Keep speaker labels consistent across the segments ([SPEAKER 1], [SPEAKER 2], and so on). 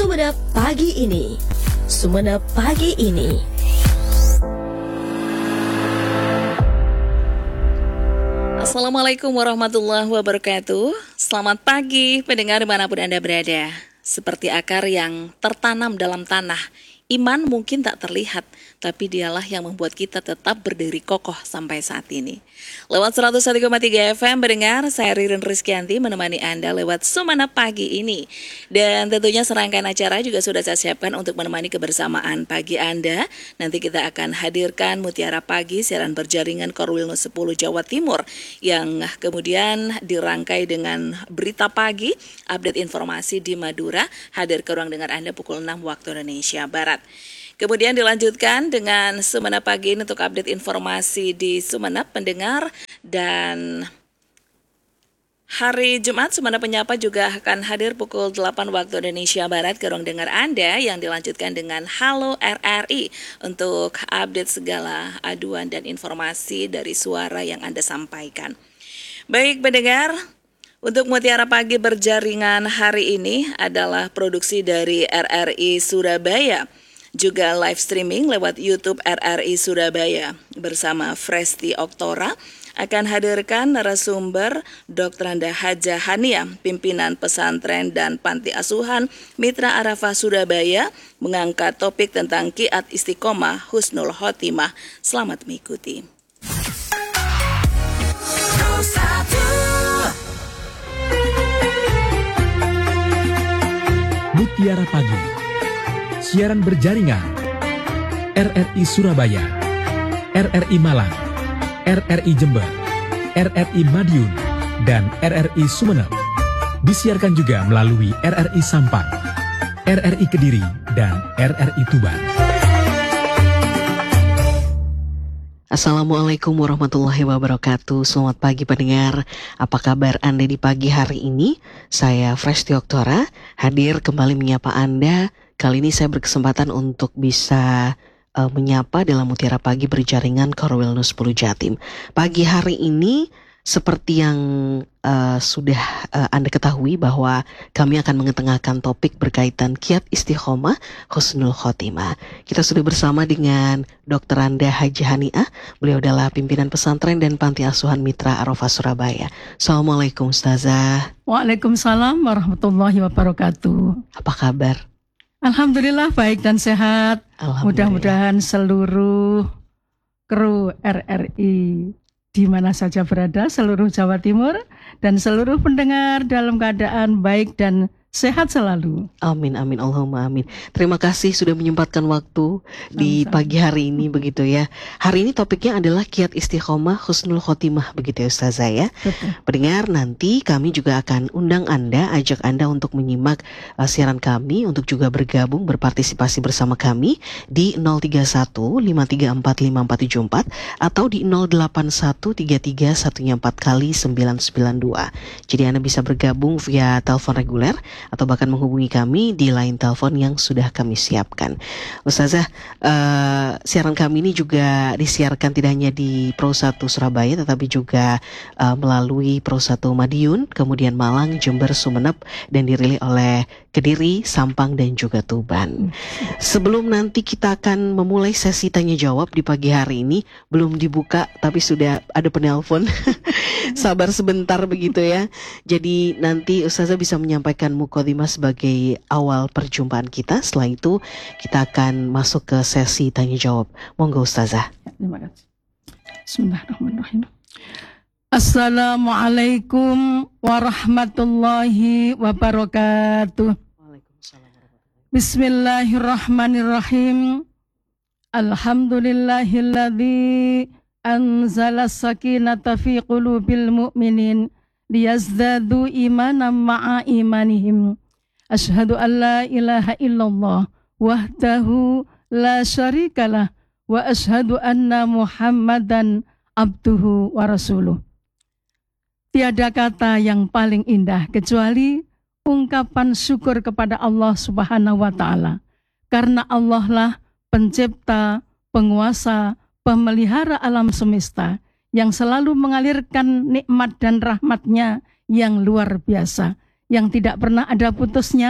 [SPEAKER 1] Sumenep Pagi Ini. Sumenep Pagi Ini.
[SPEAKER 2] Assalamualaikum warahmatullahi wabarakatuh. Selamat pagi pendengar dimanapun Anda berada. Seperti akar yang tertanam dalam tanah, iman mungkin tak terlihat, tapi dialah yang membuat kita tetap berdiri kokoh sampai saat ini. Lewat 101,3 FM mendengar, saya Ririn Rizkyanti menemani Anda lewat Sumenep Pagi Ini. Dan tentunya serangkaian acara juga sudah saya siapkan untuk menemani kebersamaan pagi Anda. Nanti kita akan hadirkan Mutiara Pagi, siaran berjaringan Korwil 10 Jawa Timur, yang kemudian dirangkai dengan berita pagi, update informasi di Madura, hadir ke ruang dengar Anda pukul 6 waktu Indonesia Barat. Kemudian dilanjutkan dengan Sumenep Pagi ini untuk update informasi di Sumenep pendengar, dan hari Jumat Sumenep Menyapa juga akan hadir pukul 8 waktu Indonesia Barat ke ruang dengar Anda, yang dilanjutkan dengan Halo RRI untuk update segala aduan dan informasi dari suara yang Anda sampaikan. Baik pendengar, untuk Mutiara Pagi berjaringan hari ini adalah produksi dari RRI Surabaya, juga live streaming lewat YouTube RRI Surabaya bersama Fresti Oktora. Akan hadirkan narasumber Dr. Anda Hajah Hania, pimpinan pesantren dan panti asuhan Mitra Arafah Surabaya, mengangkat topik tentang Qiat Istiqomah Husnul Khotimah. Selamat mengikuti.
[SPEAKER 3] Mutiara Pagi, siaran berjaringan RRI Surabaya, RRI Malang, RRI Jember, RRI Madiun, dan RRI Sumenep. Disiarkan juga melalui RRI Sampang, RRI Kediri, dan RRI Tuban.
[SPEAKER 4] Assalamualaikum warahmatullahi wabarakatuh. Selamat pagi pendengar. Apa kabar Anda di pagi hari ini? Saya Fresti Oktora, hadir kembali menyapa Anda. Kali ini saya berkesempatan untuk bisa menyapa dalam Mutiara Pagi berjaringan Korwil 10 Jatim. Pagi hari ini seperti yang sudah Anda ketahui bahwa kami akan mengetengahkan topik berkaitan Qiat Istiqomah Husnul Khotimah. Kita sudah bersama dengan Dr. Anda Hajah Hania. Beliau adalah pimpinan pesantren dan panti asuhan Mitra Arafah Surabaya. Assalamualaikum Ustazah.
[SPEAKER 5] Waalaikumsalam warahmatullahi wabarakatuh.
[SPEAKER 4] Apa kabar?
[SPEAKER 5] Alhamdulillah baik dan sehat. Mudah-mudahan seluruh kru RRI di mana saja berada, seluruh Jawa Timur dan seluruh pendengar dalam keadaan baik dan sehat selalu.
[SPEAKER 4] Amin, amin, Allahumma amin. Terima kasih sudah menyempatkan waktu di pagi hari ini begitu ya. Hari ini topiknya adalah Qiat Istiqomah Husnul Khotimah begitu ya Ustazah ya. Betul. Pendengar, nanti kami juga akan undang Anda, ajak Anda untuk menyimak siaran kami, untuk juga bergabung, berpartisipasi bersama kami di 031-534-5474 atau di 081-33-114-992. Jadi Anda bisa bergabung via telepon reguler atau bahkan menghubungi kami di line telepon yang sudah kami siapkan. Ustazah, siaran kami ini juga disiarkan tidak hanya di Pro 1 Surabaya, tetapi juga melalui Pro 1 Madiun, kemudian Malang, Jember, Sumenep, dan dirilis oleh Kediri, Sampang, dan juga Tuban. Sebelum nanti kita akan memulai sesi tanya jawab di pagi hari ini, belum dibuka tapi sudah ada penelpon. Sabar sebentar begitu ya. Jadi nanti Ustazah bisa menyampaikan mukadimah sebagai awal perjumpaan kita. Setelah itu kita akan masuk ke sesi tanya jawab. Monggo Ustazah.
[SPEAKER 5] Terima kasih. Bismillahirrahmanirrahim. Assalamualaikum warahmatullahi wabarakatuh. Bismillahirrahmanirrahim. Alhamdulillahilladzi anzala sakinata fi qulubil mu'minin liyazdadu imanan ma'a imanihim. Asyhadu an la ilaha illallah wahdahu la syarikalah wa asyhadu anna Muhammadan abduhu wa rasuluh. Tiada kata yang paling indah kecuali ungkapan syukur kepada Allah Subhanahu wa ta'ala. Karena Allah lah pencipta, penguasa, pemelihara alam semesta yang selalu mengalirkan nikmat dan rahmatnya yang luar biasa, yang tidak pernah ada putusnya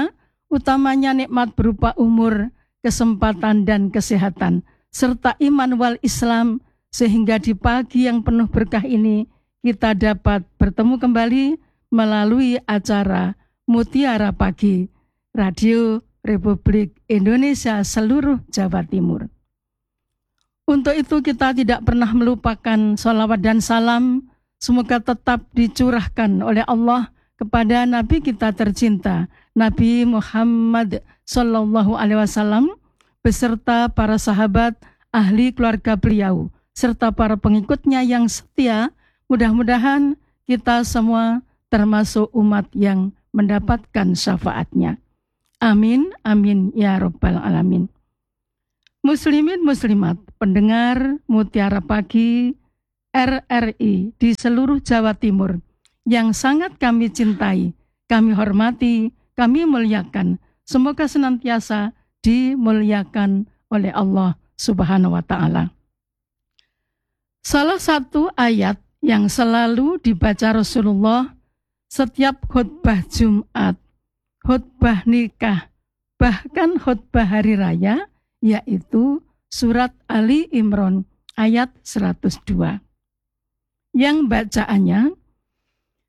[SPEAKER 5] utamanya nikmat berupa umur, kesempatan dan kesehatan, serta iman wal Islam, sehingga di pagi yang penuh berkah ini kita dapat bertemu kembali melalui acara Mutiara Pagi, Radio Republik Indonesia seluruh Jawa Timur. Untuk itu kita tidak pernah melupakan sholawat dan salam, semoga tetap dicurahkan oleh Allah kepada Nabi kita tercinta, Nabi Muhammad Sallallahu Alaihi Wasallam, beserta para sahabat, ahli keluarga beliau, serta para pengikutnya yang setia. Mudah-mudahan kita semua termasuk umat yang mendapatkan syafaatnya. Amin, amin, ya Rabbal Alamin. Muslimin muslimat, pendengar Mutiara Pagi RRI di seluruh Jawa Timur yang sangat kami cintai, kami hormati, kami muliakan. Semoga senantiasa dimuliakan oleh Allah Subhanahu wa Ta'ala. Salah satu ayat yang selalu dibaca Rasulullah setiap khutbah Jumat, khutbah nikah, bahkan khutbah hari raya, yaitu surat Ali Imran ayat 102. Yang bacaannya,